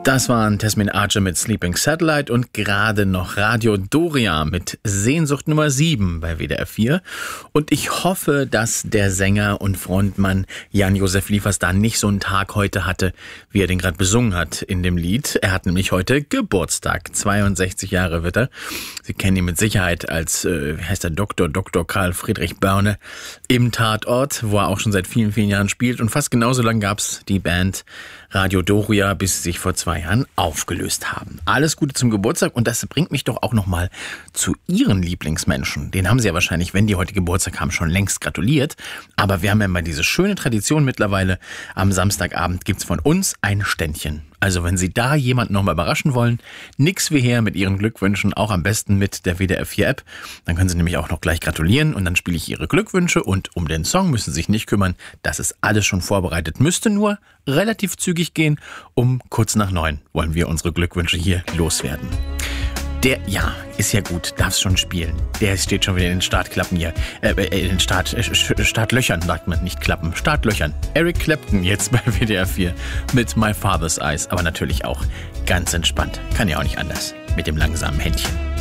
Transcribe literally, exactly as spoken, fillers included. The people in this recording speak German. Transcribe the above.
Das waren Tasmin Archer mit Sleeping Satellite und gerade noch Radio Doria mit Sehnsucht Nummer sieben bei W D R vier. Und ich hoffe, dass der Sänger und Frontmann Jan-Josef Liefers da nicht so einen Tag heute hatte, wie er den gerade besungen hat in dem Lied. Er hat nämlich heute Geburtstag. zweiundsechzig Jahre wird er. Sie kennen ihn mit Sicherheit als, äh, wie heißt der, Doktor Doktor Karl Friedrich Börne im Tatort, wo er auch schon seit vielen, vielen Jahren spielt. Und fast genauso lang gab's die Band Radio Doria, bis sie sich vor zwei Jahren aufgelöst haben. Alles Gute zum Geburtstag und das bringt mich doch auch nochmal zu Ihren Lieblingsmenschen. Den haben Sie ja wahrscheinlich, wenn die heute Geburtstag haben, schon längst gratuliert. Aber wir haben ja mal diese schöne Tradition mittlerweile. Am Samstagabend gibt's von uns ein Ständchen. Also wenn Sie da jemanden nochmal überraschen wollen, nix wie her mit Ihren Glückwünschen, auch am besten mit der W D R vier App. Dann können Sie nämlich auch noch gleich gratulieren und dann spiele ich Ihre Glückwünsche und um den Song müssen Sie sich nicht kümmern. Das ist alles schon vorbereitet. Müsste nur relativ zügig gehen. Um kurz nach neun wollen wir unsere Glückwünsche hier loswerden. Der, ja, ist ja gut, darf's schon spielen. Der steht schon wieder in den Startklappen hier. Äh, in den Start, äh, Startlöchern, sagt man, nicht Klappen. Startlöchern. Eric Clapton jetzt bei W D R vier mit My Father's Eyes. Aber natürlich auch ganz entspannt. Kann ja auch nicht anders. Mit dem langsamen Händchen.